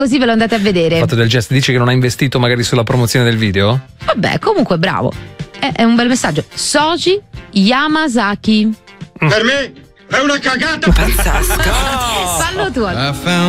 così ve lo andate a vedere. Fatto del gesto, dice che non ha investito magari sulla promozione del video? Vabbè, comunque bravo. È un bel messaggio. Soji Yamazaki. Per me è una cagata. Pazzesco. Fallo tu.